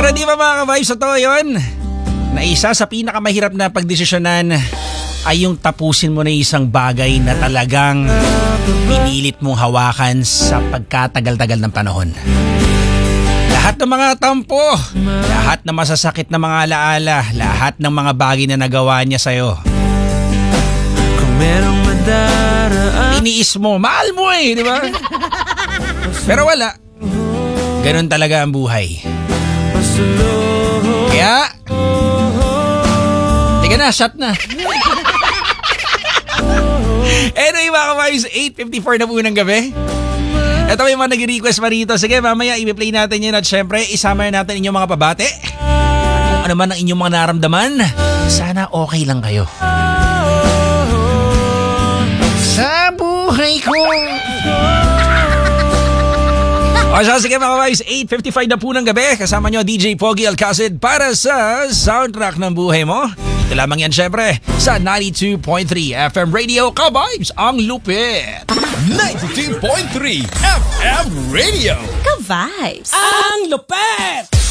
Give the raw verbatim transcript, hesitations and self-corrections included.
Pero di ba mga ka-vibes, totoo yun? Na isa sa pinakamahirap na pagdesisyonan ay yung tapusin mo na isang bagay na talagang pinilit mong hawakan sa pagkatagal-tagal ng panahon. Lahat ng mga tampo, lahat ng masasakit na mga alaala, lahat ng mga bagay na nagawa niya sa'yo. Kung merong madaraan, Iniis mo, mahal mo eh, di ba? Pero wala. Ganun talaga ang buhay. Kaya, tiga na, shot na. Anyway mga ka-vibes, eight fifty-four na po ng gabi. Ito may mga nag-request pa rito. Sige, mamaya i-play natin yun at syempre isama natin inyong mga pabate. Kung ano man ang inyong mga naramdaman, sana okay lang kayo. Sa buhay ko. O siya, sige mga ka-vibes, eight fifty-five na po ng gabi. Kasama nyo D J Pogi Alcacid para sa soundtrack ng buhay mo. Ito lamang yan syempre sa ninety-two point three F M Radio Ka-Vibes, ang lupit. ninety-two point three F M Radio Ka-Vibes. ang lupet!